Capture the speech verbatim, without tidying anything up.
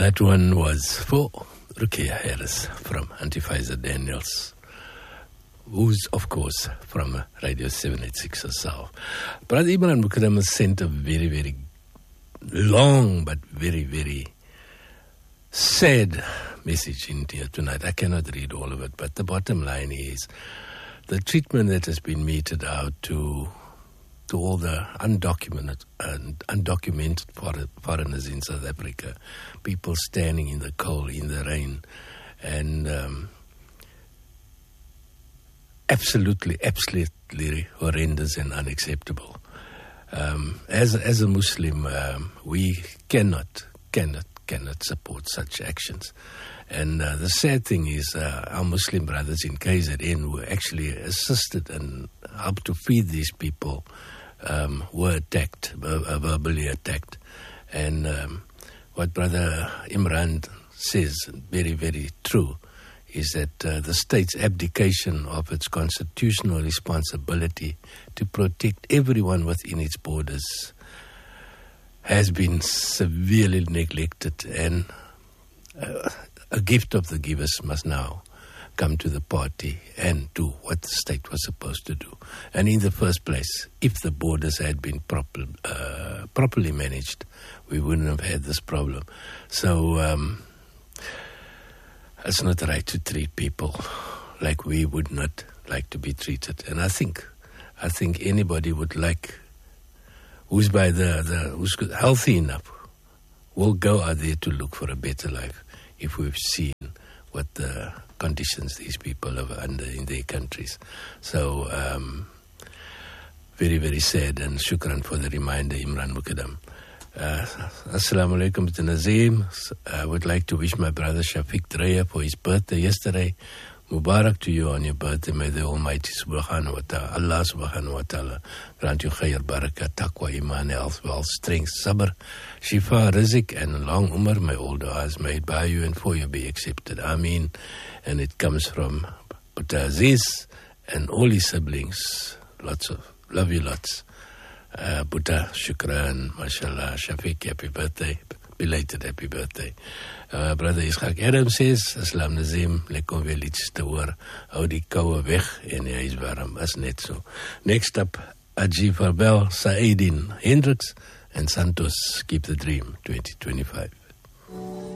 That one was for Rukia Harris from Antiphisa Daniels, who's, of course, from Radio seven eighty-six herself. Brother Imran Mukadam has sent a very, very long but very, very sad message in here tonight. I cannot read all of it, but the bottom line is the treatment that has been meted out to to all the undocumented and undocumented foreigners in South Africa, people standing in the cold, in the rain, and um, absolutely, absolutely horrendous and unacceptable. Um, as as a Muslim, um, we cannot, cannot, cannot support such actions. And uh, the sad thing is, uh, our Muslim brothers in K Z N who actually assisted and helped to feed these people um, were attacked, uh, verbally attacked. And um, what Brother Imran says, very, very true, is that uh, the state's abdication of its constitutional responsibility to protect everyone within its borders has been severely neglected, and uh, a gift of the givers must now come to the party and do what the state was supposed to do. And in the first place, if the borders had been proper, uh, properly managed, we wouldn't have had this problem. So um, it's not right to treat people like we would not like to be treated. And I think, I think anybody would like, who's by the, the who's healthy enough, will go out there to look for a better life if we've seen what the conditions these people live under in their countries. So, um, very, very sad, and shukran for the reminder, Imran Mukadam. Uh, Assalamu alaikum, Mister Nazim. I would like to wish my brother Shafiq Dreya for his birthday yesterday. Mubarak to you on your birthday. May the Almighty Subhanahu wa Ta'ala, Allah Subhanahu wa Ta'ala, grant you khair, barakah, taqwa, iman, health, wealth, strength, sabr, shifa, rizq, and long umar. May all du'as made by you and for you be accepted. Ameen. And it comes from Buta Aziz and all his siblings. Lots of, love you lots. Uh, Buta, shukran, mashallah, Shafiq, happy birthday. Belated happy birthday. Uh, Brother Ishaq Adam says, Aslam Nazim, lekker om weer iets te hoor. Hou die koue weg en hy is warm, as net so. Next up, Aji Farbel, Saidin Hendricks, and Santos, Keep the Dream, twenty twenty-five.